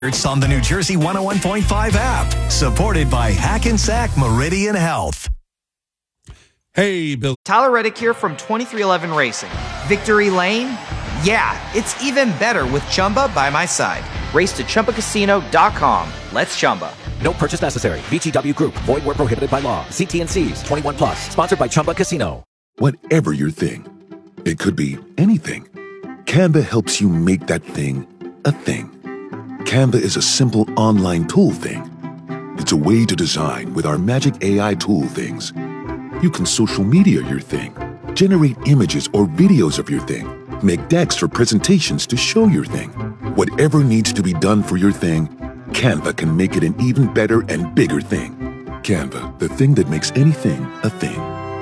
It's on the New Jersey 101.5 app. Supported by Hackensack Meridian Health. Hey, Bill. Tyler Reddick here from 2311 Racing. Victory Lane? Yeah, it's even better with Chumba by my side. Race to ChumbaCasino.com. Let's Chumba. No purchase necessary. VGW Group. Void where prohibited by law. See T&Cs. 21 plus. Sponsored by Chumba Casino. Whatever your thing, it could be anything. Canva helps you make that thing a thing. Canva is a simple online tool thing. It's a way to design with our magic AI tool things. You can social media your thing, generate images or videos of your thing, make decks for presentations to show your thing. Whatever needs to be done for your thing, Canva can make it an even better and bigger thing. Canva, the thing that makes anything a thing.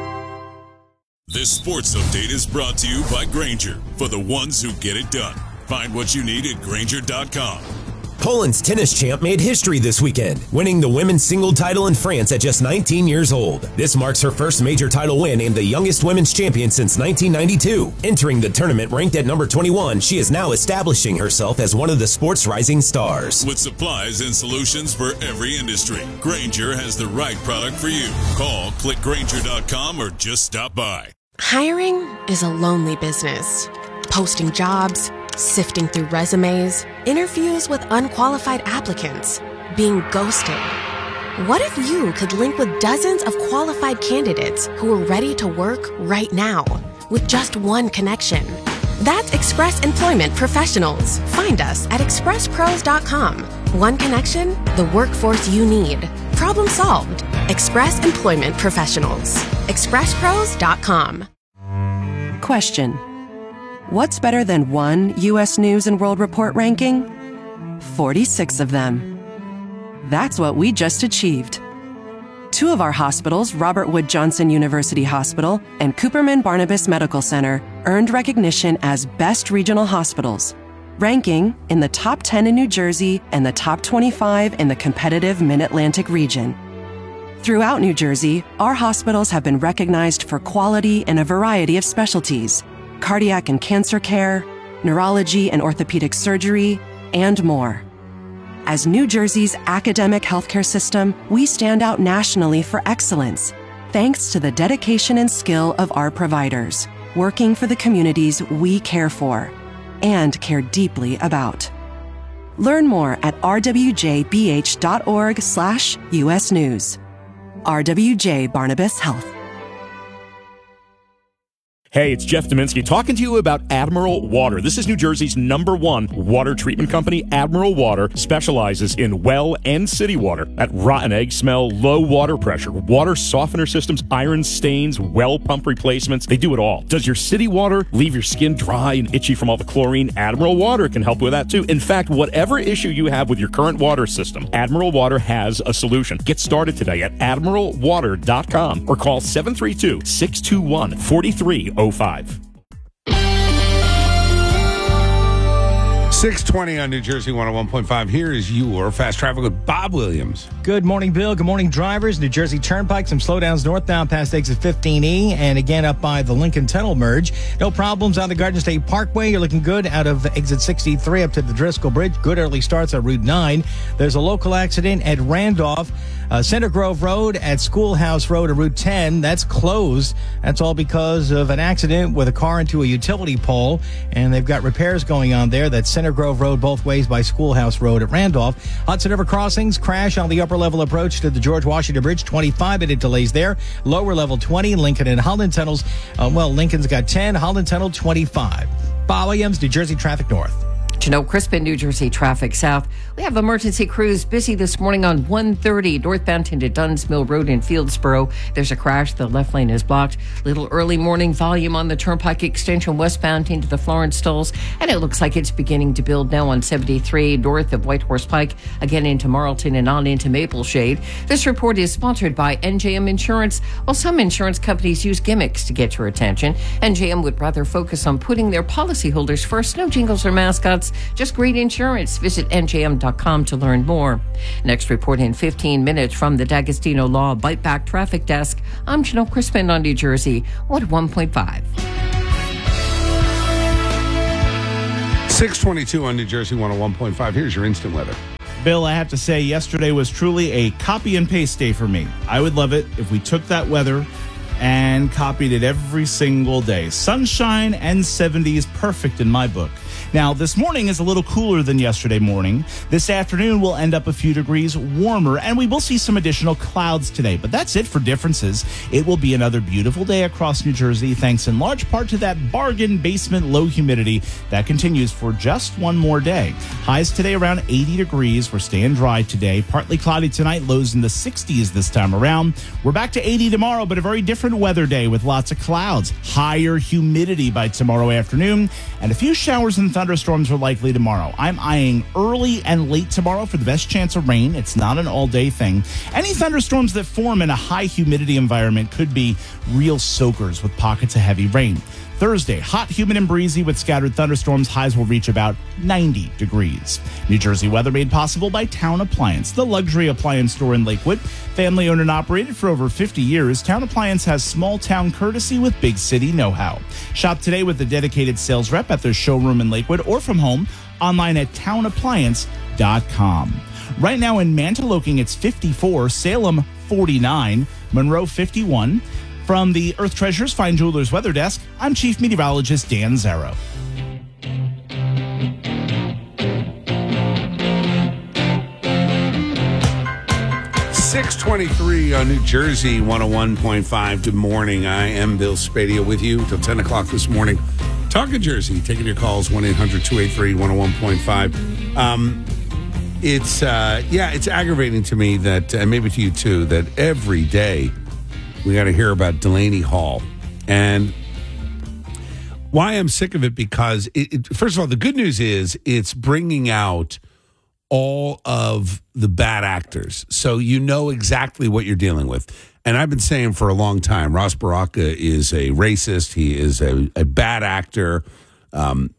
This sports update is brought to you by Grainger, for the ones who get it done. Find what you need at Grainger.com. Poland's tennis champ made history this weekend, winning the women's single title in France at just 19 years old. This marks her first major title win and the youngest women's champion since 1992. Entering the tournament ranked at number 21, she is now establishing herself as one of the sport's rising stars. With supplies and solutions for every industry, Grainger has the right product for you. Call, click Grainger.com, or just stop by. Hiring is a lonely business. Posting jobs, sifting through resumes, interviews with unqualified applicants, being ghosted. What if you could link with dozens of qualified candidates who are ready to work right now with just one connection? That's Express Employment Professionals. Find us at expresspros.com. One connection, the workforce you need. Problem solved. Express Employment Professionals. expresspros.com. Question: what's better than one U.S. News and World Report ranking? 46 of them. That's what we just achieved. Two of our hospitals, Robert Wood Johnson University Hospital and Cooperman Barnabas Medical Center, earned recognition as Best Regional Hospitals, ranking in the top 10 in New Jersey and the top 25 in the competitive Mid-Atlantic region. Throughout New Jersey, our hospitals have been recognized for quality in a variety of specialties: cardiac and cancer care, neurology and orthopedic surgery, and more. As New Jersey's academic healthcare system, we stand out nationally for excellence, thanks to the dedication and skill of our providers, working for the communities we care for and care deeply about. Learn more at rwjbh.org/US News. RWJ Barnabas Health. Hey, it's Jeff Dominski talking to you about Admiral Water. This is New Jersey's #1 water treatment company. Admiral Water specializes in well and city water. That rotten egg smell, low water pressure, water softener systems, iron stains, well pump replacements. They do it all. Does your city water leave your skin dry and itchy from all the chlorine? Admiral Water can help with that too. In fact, whatever issue you have with your current water system, Admiral Water has a solution. Get started today at admiralwater.com or call 732-621-4305. 6:20 on New Jersey 101.5. Here is your fast traffic with Bob Williams. Good morning, Bill. Good morning, drivers. New Jersey Turnpike, some slowdowns northbound past exit 15E and again up by the Lincoln Tunnel merge. No problems on the Garden State Parkway. You're looking good out of exit 63 up to the Driscoll Bridge. Good early starts on Route 9. There's a local accident at Randolph. Center Grove Road at Schoolhouse Road at Route 10. That's closed. That's all because of an accident with a car into a utility pole, and they've got repairs going on there. That's Center Grove Road both ways by Schoolhouse Road at Randolph. Hudson River Crossings, crash on the upper level approach to the George Washington Bridge. 25-minute delays there. Lower level 20, Lincoln and Holland Tunnels. Lincoln's got 10, Holland Tunnel 25. Bob Williams, New Jersey Traffic North. Janelle Crispin, New Jersey Traffic South. We have emergency crews busy this morning on 130 northbound into Duns Mill Road in Fieldsboro. There's a crash. The left lane is blocked. Little early morning volume on the Turnpike extension westbound into the Florence Stalls. And it looks like it's beginning to build now on 73 north of Whitehorse Pike, again into Marlton and on into Mapleshade. This report is sponsored by NJM Insurance. While some insurance companies use gimmicks to get your attention, NJM would rather focus on putting their policyholders first. No jingles or mascots. Just great insurance. Visit njm.com to learn more. Next report in 15 minutes from the D'Agostino Law Bite Back Traffic Desk. I'm Janelle Crispin on New Jersey 101.5. 622 on New Jersey 101.5. Here's your instant weather. Bill, I have to say, yesterday was truly a copy and paste day for me. I would love it if we took that weather and copied it every single day. Sunshine and 70s, perfect in my book. Now, this morning is a little cooler than yesterday morning. This afternoon will end up a few degrees warmer, and we will see some additional clouds today. But that's it for differences. It will be another beautiful day across New Jersey, thanks in large part to that bargain basement low humidity that continues for just one more day. Highs today around 80 degrees. We're staying dry today. Partly cloudy tonight, lows in the 60s this time around. We're back to 80 tomorrow, but a very different weather day with lots of clouds. Higher humidity by tomorrow afternoon, and a few showers and thunderstorms are likely tomorrow. I'm eyeing early and late tomorrow for the best chance of rain. It's not an all-day thing. Any thunderstorms that form in a high humidity environment could be real soakers with pockets of heavy rain. Thursday, hot, humid, and breezy with scattered thunderstorms. Highs will reach about 90 degrees. New Jersey weather made possible by Town Appliance, the luxury appliance store in Lakewood. Family owned and operated for over 50 years, Town Appliance has small town courtesy with big city know-how. Shop today with a dedicated sales rep at their showroom in Lakewood or from home, online at townappliance.com. Right now in Mantoloking, it's 54, Salem 49, Monroe 51. From the Earth Treasures Fine Jewelers Weather Desk, I'm Chief Meteorologist Dan Zarrow. .623 on New Jersey 101.5. Good morning. I am Bill Spadia with you till 10 o'clock this morning. Talking Jersey, taking your calls, 1-800-283-101.5. It's aggravating to me that, and maybe to you too, that every day we got to hear about Delaney Hall. And why I'm sick of it, because, first of all, the good news is it's bringing out all of the bad actors. So you know exactly what you're dealing with. And I've been saying for a long time, Ross Baraka is a racist. He is a bad actor. And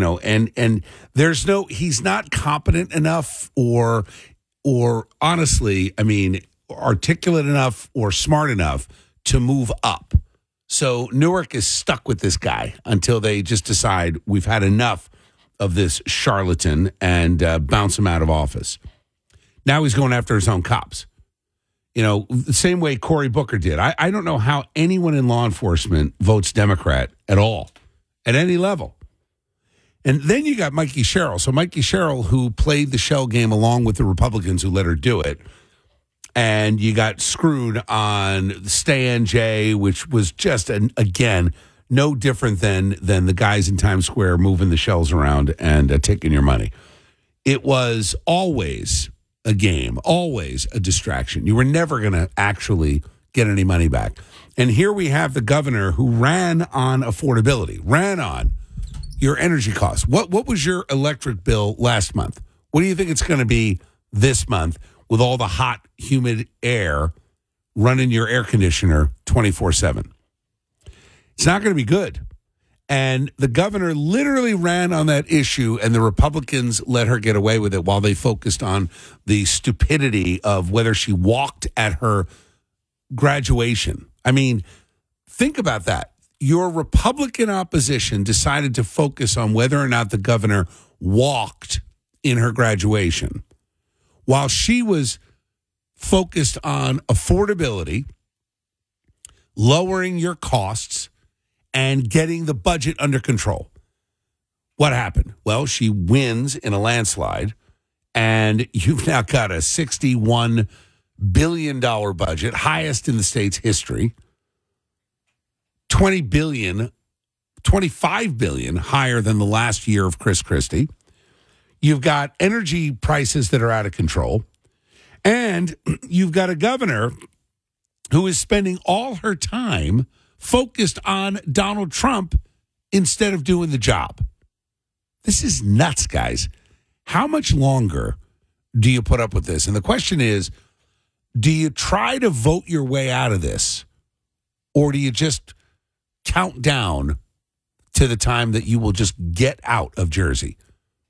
he's not competent enough or honestly, I mean, articulate enough or smart enough to move up. So Newark is stuck with this guy until they just decide we've had enough of this charlatan and bounce him out of office. Now he's going after his own cops. You know, the same way Cory Booker did. I don't know how anyone in law enforcement votes Democrat at all, at any level. And then you got Mikey Sherrill. So Mikey Sherrill, who played the shell game along with the Republicans who let her do it. And you got screwed on Stan J, which was just, again, no different than the guys in Times Square moving the shells around and taking your money. It was always a game, always a distraction. You were never going to actually get any money back. And here we have the governor who ran on affordability, ran on your energy costs. What was your electric bill last month? What do you think it's going to be this month with all the hot, humid air running your air conditioner 24/7? It's not going to be good. And the governor literally ran on that issue, and the Republicans let her get away with it while they focused on the stupidity of whether she walked at her graduation. I mean, think about that. Your Republican opposition decided to focus on whether or not the governor walked in her graduation, while she was focused on affordability, lowering your costs, and getting the budget under control. What happened? Well, she wins in a landslide, and you've now got a $61 billion budget, highest in the state's history, $25 billion higher than the last year of Chris Christie. You've got energy prices that are out of control, and you've got a governor who is spending all her time focused on Donald Trump instead of doing the job. This is nuts, guys. How much longer do you put up with this? And the question is, do you try to vote your way out of this, or do you just count down to the time that you will just get out of Jersey?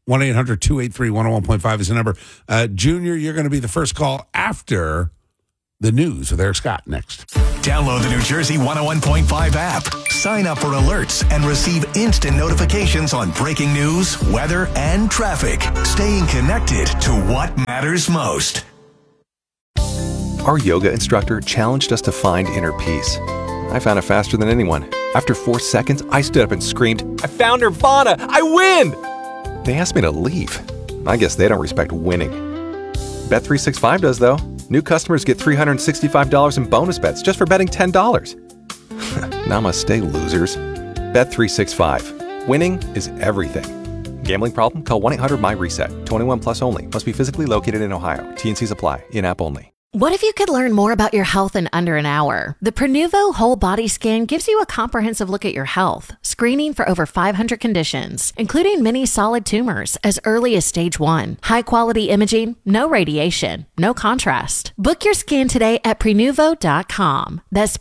1-800-283-101.5 is the number. Junior, you're going to be the first call after The news with Eric Scott next. Download the New Jersey 101.5 app. Sign up for alerts and receive instant notifications on breaking news, weather, and traffic. Staying connected to what matters most. Our yoga instructor challenged us to find inner peace. I found it faster than anyone. After 4 seconds, I stood up and screamed, "I found Nirvana! I win!" They asked me to leave. I guess they don't respect winning. Bet365 does, though. New customers get $365 in bonus bets just for betting $10. Namaste, losers. Bet365. Winning is everything. Gambling problem? Call 1-800-MY-RESET. 21 plus only. Must be physically located in Ohio. T&Cs apply. In-app only. What if you could learn more about your health in under an hour? The Prenuvo Whole Body Scan gives you a comprehensive look at your health, screening for over 500 conditions, including many solid tumors as early as stage 1. High-quality imaging, no radiation, no contrast. Book your scan today at Prenuvo.com. That's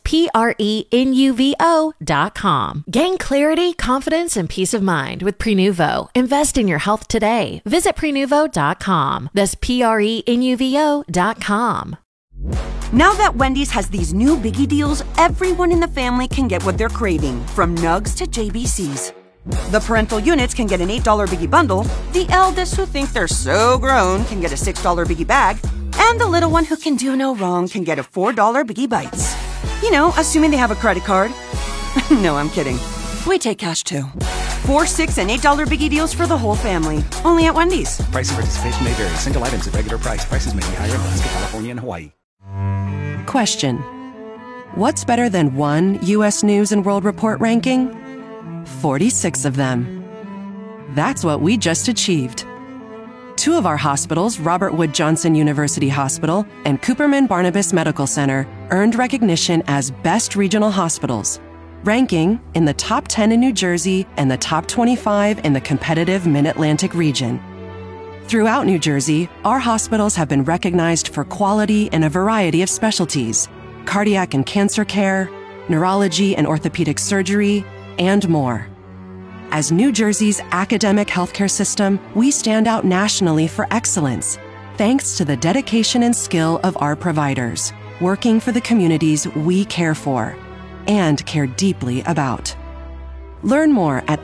Prenuvo.com. Gain clarity, confidence, and peace of mind with Prenuvo. Invest in your health today. Visit Prenuvo.com. That's Prenuvo.com. Now that Wendy's has these new biggie deals, everyone in the family can get what they're craving, from nugs to JBCs. The parental units can get an $8 biggie bundle, the eldest who think they're so grown can get a $6 biggie bag, and the little one who can do no wrong can get a $4 biggie bites. You know, assuming they have a credit card. No, I'm kidding. We take cash too. 4, 6, and $8 biggie deals for the whole family. Only at Wendy's. Price and participation may vary. Single items at regular price. Prices may be higher in Alaska, California, and Hawaii. Question: what's better than one U.S. News and World Report ranking? 46 of them. That's what we just achieved. 2 of our hospitals, Robert Wood Johnson University Hospital and Cooperman Barnabas Medical Center, earned recognition as Best Regional Hospitals, ranking in the top 10 in New Jersey and the top 25 in the competitive Mid-Atlantic region. Throughout New Jersey, our hospitals have been recognized for quality in a variety of specialties: cardiac and cancer care, neurology and orthopedic surgery, and more. As New Jersey's academic healthcare system, we stand out nationally for excellence, thanks to the dedication and skill of our providers, working for the communities we care for and care deeply about. Learn more at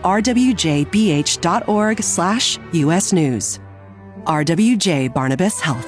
rwjbh.org/US News. RWJ Barnabas Health.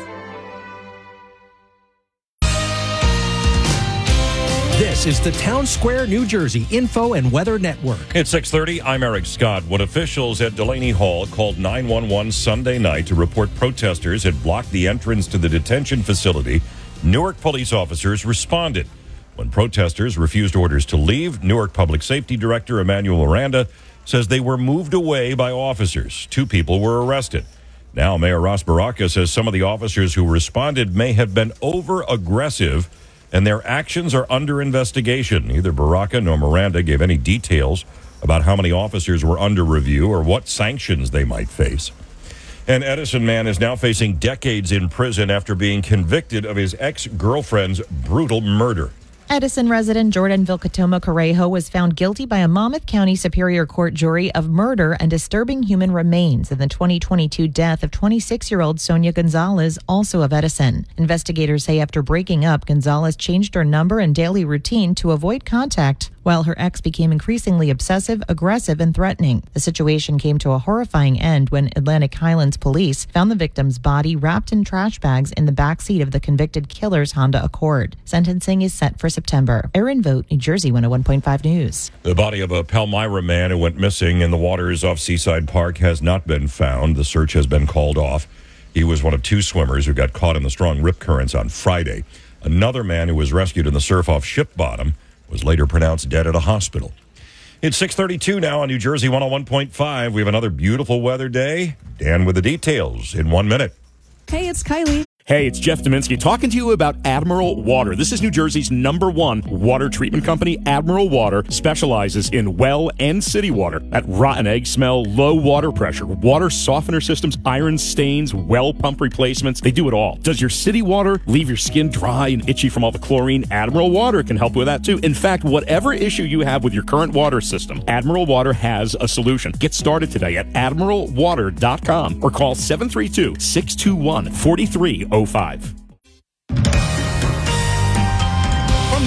This is the Town Square, New Jersey Info and Weather Network. It's 6:30. I'm Eric Scott. When officials at Delaney Hall called 911 Sunday night to report protesters had blocked the entrance to the detention facility, Newark police officers responded. When protesters refused orders to leave, Newark Public Safety Director Emmanuel Miranda says they were moved away by officers. 2 people were arrested. Now, Mayor Ross Baraka says some of the officers who responded may have been over-aggressive, and their actions are under investigation. Neither Baraka nor Miranda gave any details about how many officers were under review or what sanctions they might face. An Edison man is now facing decades in prison after being convicted of his ex-girlfriend's brutal murder. Edison resident Jordan Vilcatoma Correjo was found guilty by a Monmouth County Superior Court jury of murder and disturbing human remains in the 2022 death of 26-year-old Sonia Gonzalez, also of Edison. Investigators say after breaking up, Gonzalez changed her number and daily routine to avoid contact, while her ex became increasingly obsessive, aggressive, and threatening. The situation came to a horrifying end when Atlantic Highlands police found the victim's body wrapped in trash bags in the backseat of the convicted killer's Honda Accord. Sentencing is set for September. Erin Vogt, New Jersey 101.5 News. The body of a Palmyra man who went missing in the waters off Seaside Park has not been found. The search has been called off. He was one of 2 swimmers who got caught in the strong rip currents on Friday. Another man who was rescued in the surf off Ship Bottom was later pronounced dead at a hospital. It's 6:32 now on New Jersey 101.5. We have another beautiful weather day. Dan with the details in 1 minute. Hey, it's Kylie. Hey, it's Jeff Dominski talking to you about Admiral Water. This is New Jersey's #1 water treatment company. Admiral Water specializes in well and city water. That rotten egg smell, low water pressure, water softener systems, iron stains, well pump replacements. They do it all. Does your city water leave your skin dry and itchy from all the chlorine? Admiral Water can help with that too. In fact, whatever issue you have with your current water system, Admiral Water has a solution. Get started today at admiralwater.com or call 732-621-4305.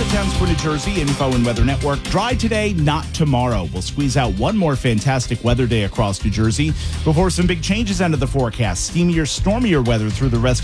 Forecast for New Jersey, Info and Weather Network. Dry today, not tomorrow. We'll squeeze out one more fantastic weather day across New Jersey before some big changes under the forecast. Steamier, stormier weather through the rest